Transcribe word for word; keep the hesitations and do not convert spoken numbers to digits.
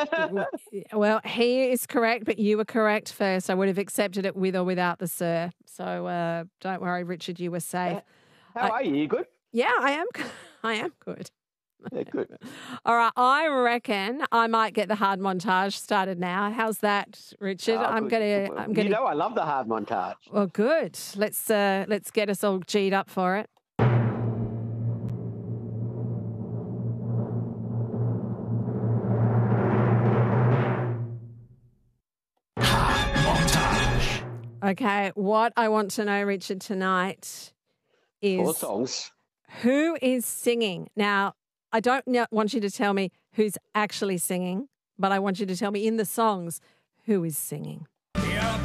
Well, he is correct, but you were correct first. I would have accepted it with or without the sir. So uh, don't worry, Richard, you were safe. How I, are you? You good? Yeah, I am. I am good. Yeah, good. All right, I reckon I might get the hard montage started now. How's that, Richard? Oh, I'm good. gonna. I'm gonna. You know, I love the hard montage. Well, good. Let's uh, let's get us all G'd up for it. Okay, what I want to know, Richard, tonight is Four songs. Who is singing? Now, I don't want you to tell me who's actually singing, but I want you to tell me in the songs who is singing.